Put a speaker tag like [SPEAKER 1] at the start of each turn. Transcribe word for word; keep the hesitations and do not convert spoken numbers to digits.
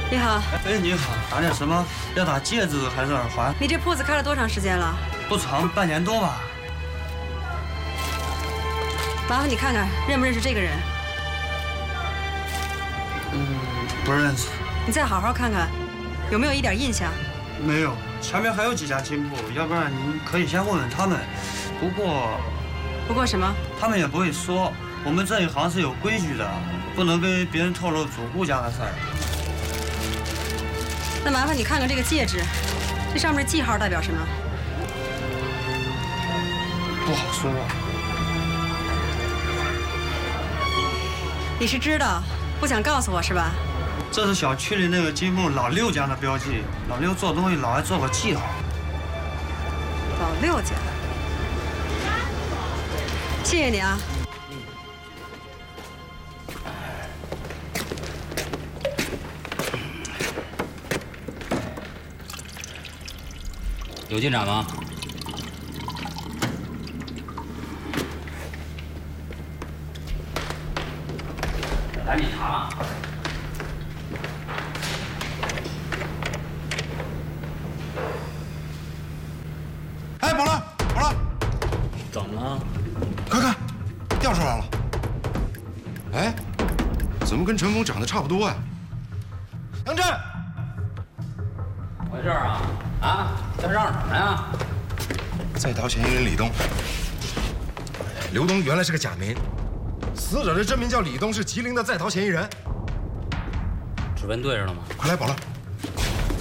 [SPEAKER 1] 你好。
[SPEAKER 2] 哎，你好，打点什么？要打戒指还是耳环？
[SPEAKER 1] 你这铺子开了多长时间了？
[SPEAKER 2] 不长，半年多吧。
[SPEAKER 1] 麻烦你看看，认不认识这个人？
[SPEAKER 2] 嗯，不认识。
[SPEAKER 1] 你再好好看看，有没有一点印象？
[SPEAKER 2] 没有，前面还有几家金铺，要不然您可以先问问他们。不过，
[SPEAKER 1] 不过什么？
[SPEAKER 2] 他们也不会说。我们这一行是有规矩的，不能跟别人透露主顾家的事儿。
[SPEAKER 1] 那麻烦你看看这个戒指，这上面的记号代表什么？
[SPEAKER 2] 不好说。
[SPEAKER 1] 你是知道，不想告诉我是吧？
[SPEAKER 2] 这是小区里那个金铺老六家的标记，老六做东西老爱做个记号。
[SPEAKER 1] 老六家。谢谢你啊。
[SPEAKER 3] 有进展吗？赶紧查。
[SPEAKER 4] 哎，宝乐，宝乐，
[SPEAKER 3] 怎么了？
[SPEAKER 4] 快看，调出来了。哎，怎么跟陈峰长得差不多呀？杨震，
[SPEAKER 3] 怎么回事啊？啊？在嚷什么呀？
[SPEAKER 4] 在逃嫌疑人李东。刘东原来是个假名，死者的真名叫李东，是吉林的在逃嫌疑人。
[SPEAKER 3] 指纹对上了吗？
[SPEAKER 4] 快来，宝乐。